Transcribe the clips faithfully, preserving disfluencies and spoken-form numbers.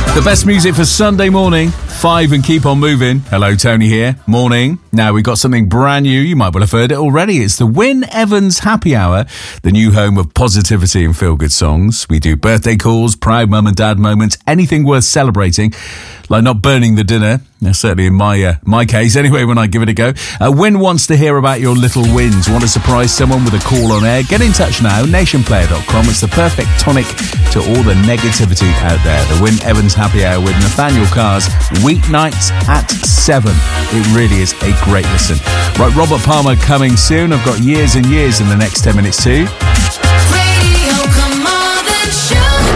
The best music for Sunday morning. Five and keep on moving. Hello, Tony here. Morning. Now we've got something brand new. You might well have heard it already. It's the Wyn Evans Happy Hour, the new home of positivity and feel-good songs. We do birthday calls, proud mum and dad moments, anything worth celebrating, like not burning the dinner. Now, certainly in my uh, my case, anyway, when I give it a go. Uh, Wyn wants to hear about your little wins. Want to surprise someone with a call on air? Get in touch now, nation player dot com. It's the perfect tonic to all the negativity out there. The Wyn Evans Happy Hour with Nathaniel Cars, weeknights at seven. It really is a great listen. Right, Robert Palmer coming soon. I've got years and years in the next ten minutes too. Radio Carmarthen Show.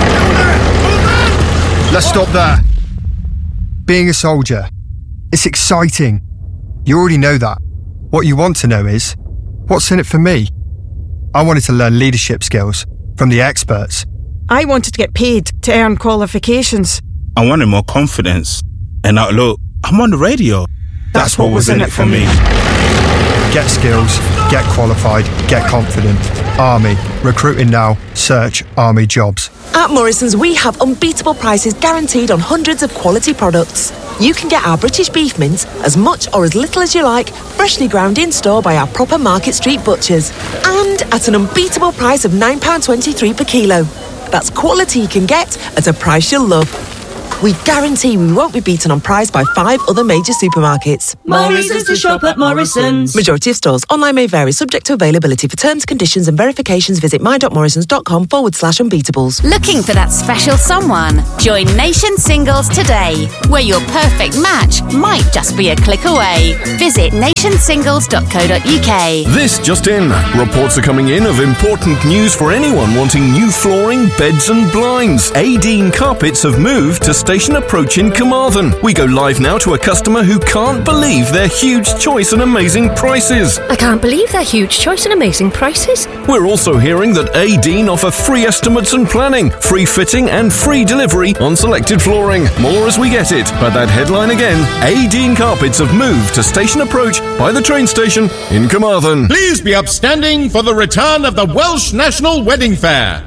Let's stop there. Being a soldier, it's exciting. You already know that. What you want to know is, what's in it for me? I wanted to learn leadership skills from the experts. I wanted to get paid to earn qualifications. I wanted more confidence. And now look, I'm on the radio. That's, That's what, what was in it for me. Get skills, get qualified, get confident. Army. Recruiting now. Search Army Jobs. At Morrison's, we have unbeatable prices guaranteed on hundreds of quality products. You can get our British beef mince as much or as little as you like, freshly ground in store by our proper Market Street butchers. And at an unbeatable price of nine pounds twenty-three per kilo. That's quality you can get at a price you'll love. We guarantee we won't be beaten on price by five other major supermarkets. Morrison's to shop at Morrison's. Majority of stores. Online may vary, subject to availability. For terms, conditions and verifications, visit my.morrisons.com forward slash unbeatables. Looking for that special someone? Join Nation Singles today, where your perfect match might just be a click away. Visit nation singles dot co dot uk. This just in. Reports are coming in of important news for anyone wanting new flooring, beds and blinds. Adine Carpets have moved to Station Approach in Carmarthen. We go live now to a customer who can't believe their huge choice and amazing prices. I can't believe their huge choice and amazing prices. We're also hearing that Adine offer free estimates and planning, free fitting and free delivery on selected flooring. More as we get it. But that headline again, Adine Carpets have moved to Station Approach by the train station in Carmarthen. Please be upstanding for the return of the Welsh National Wedding Fair.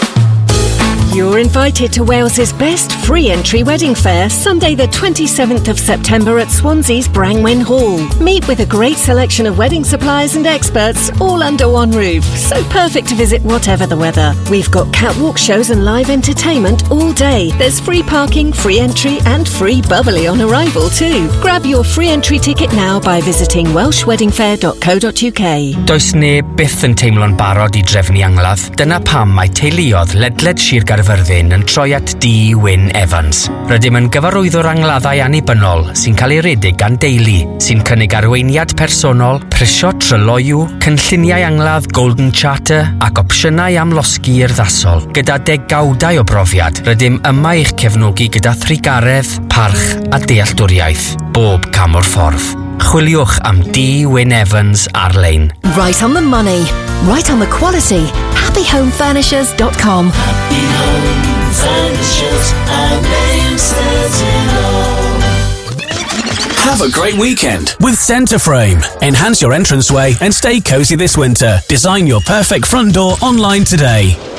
You're invited to Wales's best free entry wedding fair, Sunday the twenty-seventh of September at Swansea's Brangwyn Hall. Meet with a great selection of wedding suppliers and experts, all under one roof. So perfect to visit whatever the weather. We've got catwalk shows and live entertainment all day. There's free parking, free entry and free bubbly on arrival too. Grab your free entry ticket now by visiting welsh wedding fair dot co dot uk. Does neb byth yn teimlo'n barod i drefnu angladd. Dyna pam mae teuluodd ledled Sir Gaerfyrddin yn troi at D. Wyn Evans. Rydym yn gyfarwyddwr angladdau annibynnol sy'n cael ei redig gan deulu, sy'n cynnig arweiniad personol, prisio tryloiw, cynlluniau angladd Golden Charter ac opsiynau am losgi urddasol. Gyda degawdau o brofiad, rydym yma i'ch cefnogi gyda thrigaredd, parch a dealltwriaeth, bob cam o'r ffordd. Chwiliwch am D. Wyn Evans ar-lein. Right on the money, right on the quality. happy home furnishers dot com. Happy Home Furnishers, our name says it all. Have a great weekend with Centreframe. Enhance your entranceway and stay cozy this winter. Design your perfect front door online today.